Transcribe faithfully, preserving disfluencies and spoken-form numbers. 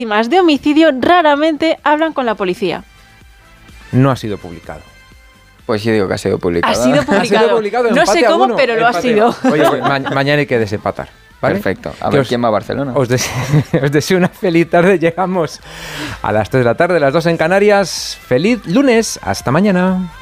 víctimas de homicidio raramente hablan con la policía. No ha sido publicado. Pues yo digo que ha sido publicado. Ha sido publicado. Ha sido publicado, No sé cómo, uno, pero lo empate. ha sido. Oye, pues, ma- mañana hay que desempatar. ¿Vale? Perfecto. A Que ver os, quién va a Barcelona. Os, des- os deseo una feliz tarde. Llegamos a las tres de la tarde, las dos en Canarias. Feliz lunes. Hasta mañana.